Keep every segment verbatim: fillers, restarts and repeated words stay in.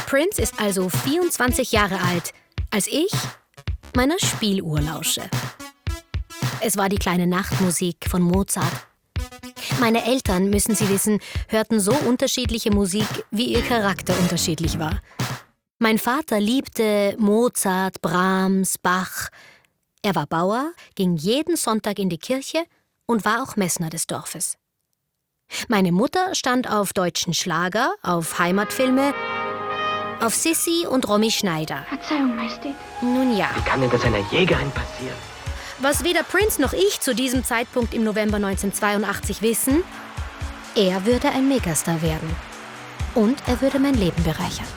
Prince ist also vierundzwanzig Jahre alt, als ich meiner Spieluhr lausche. Es war die kleine Nachtmusik von Mozart. Meine Eltern, müssen Sie wissen, hörten so unterschiedliche Musik, wie ihr Charakter unterschiedlich war. Mein Vater liebte Mozart, Brahms, Bach. Er war Bauer, ging jeden Sonntag in die Kirche und war auch Messner des Dorfes. Meine Mutter stand auf deutschen Schlager, auf Heimatfilme, auf Sissi und Romy Schneider. Verzeihung, Majestät. Nun ja. Wie kann denn das einer Jägerin passieren? Was weder Prince noch ich zu diesem Zeitpunkt im November neunzehnhundertzweiundachtzig wissen, er würde ein Megastar werden. Und er würde mein Leben bereichern.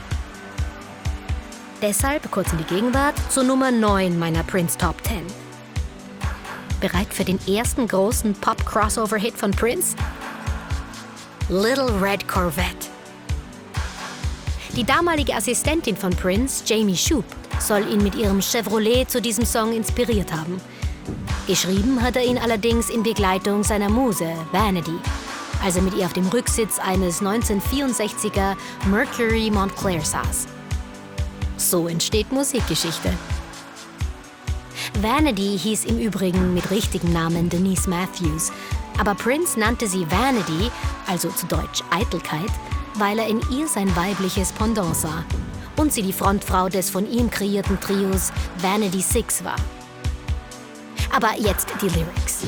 Deshalb kurz in die Gegenwart zur Nummer neun meiner Prince Top zehn. Bereit für den ersten großen Pop-Crossover-Hit von Prince? Little Red Corvette. Die damalige Assistentin von Prince, Jamie Shoup, soll ihn mit ihrem Chevrolet zu diesem Song inspiriert haben. Geschrieben hat er ihn allerdings in Begleitung seiner Muse, Vanity, als er mit ihr auf dem Rücksitz eines neunzehnhundertvierundsechziger Mercury Montclair saß. So entsteht Musikgeschichte. Vanity hieß im Übrigen mit richtigem Namen Denise Matthews, aber Prince nannte sie Vanity, also zu Deutsch Eitelkeit, weil er in ihr sein weibliches Pendant sah und sie die Frontfrau des von ihm kreierten Trios Vanity Six war. Aber jetzt die Lyrics.